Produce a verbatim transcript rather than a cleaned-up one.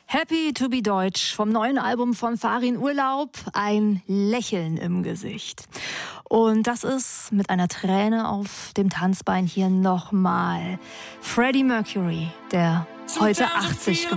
Happy to be Deutsch vom neuen Album von Farin Urlaub, ein Lächeln im Gesicht. Und das ist mit einer Träne auf dem Tanzbein hier nochmal Freddie Mercury, der heute achtzig geworden ist.